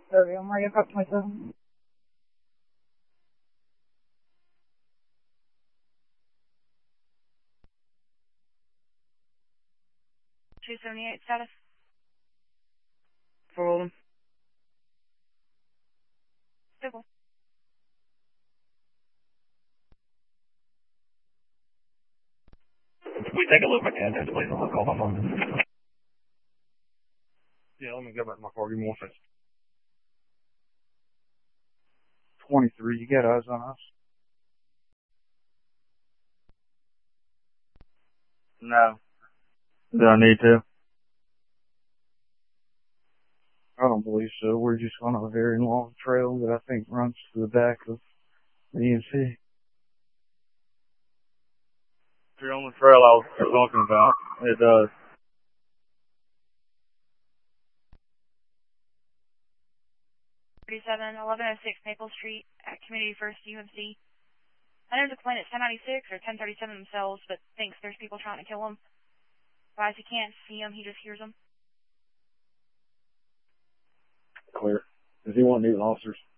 Sorry, I'm right up myself. 278 status. For them. Civil. We take a look at that, please. I'll call my phone. Yeah, let me go back to my car. Give me 1 second. 23, you got eyes on us? No. Do I need to? I don't believe so. We're just on a very long trail that I think runs to the back of the EMC. If you're on the trail I was talking about, it does. 1106 Maple Street at Community First UMC. I know the plane at 1096 or 1037 themselves, but thinks there's people trying to kill him. Why, he can't see them, he just hears them. Clear. Does he want new officers?